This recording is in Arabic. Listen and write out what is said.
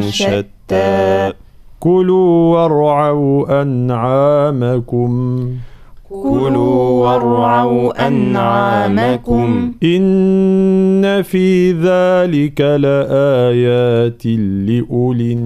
شتى كلوا وارعوا أنعامكم كلوا وارعوا أنعامكم إن في ذلك لآيات لأولي